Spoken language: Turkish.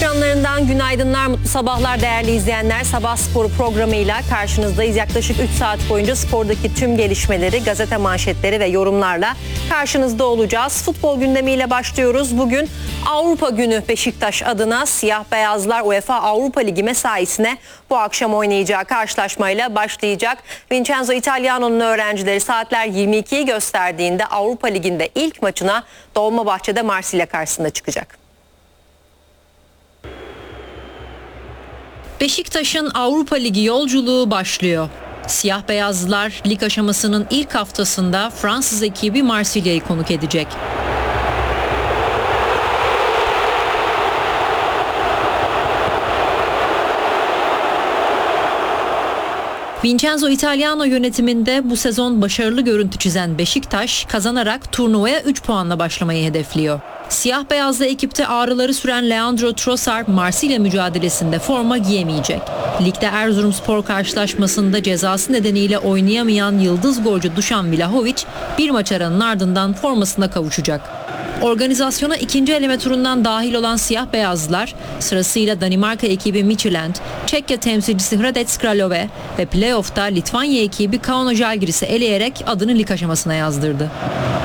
Ekranlarından günaydınlar, mutlu sabahlar değerli izleyenler. Sabah Sporu programıyla karşınızdayız. Yaklaşık 3 saat boyunca spordaki tüm gelişmeleri, gazete manşetleri ve yorumlarla karşınızda olacağız. Futbol gündemiyle başlıyoruz. Bugün Avrupa Günü Beşiktaş adına siyah beyazlar UEFA Avrupa Ligi mesaisine bu akşam oynayacağı karşılaşmayla başlayacak. Vincenzo Italiano'nun öğrencileri saatler 22'yi gösterdiğinde Avrupa Ligi'nde ilk maçına Dolmabahçe'de Marsilya karşısında çıkacak. Beşiktaş'ın Avrupa Ligi yolculuğu başlıyor. Siyah beyazlılar lig aşamasının ilk haftasında Fransız ekibi Marsilya'yı konuk edecek. Vincenzo Italiano yönetiminde bu sezon başarılı görüntü çizen Beşiktaş kazanarak turnuvaya 3 puanla başlamayı hedefliyor. Siyah beyazlı ekipte ağrıları süren Leandro Trossard Marsilya mücadelesinde forma giyemeyecek. Ligde Erzurumspor karşılaşmasında cezası nedeniyle oynayamayan yıldız golcü Dušan Vlahović bir maç aranın ardından formasına kavuşacak. Organizasyona ikinci eleme turundan dahil olan siyah beyazlılar sırasıyla Danimarka ekibi Midtjylland, Çekya temsilcisi Hradec Kralove ve playoff'ta Litvanya ekibi Kauno Žalgiris'i eleyerek adını lig aşamasına yazdırdı.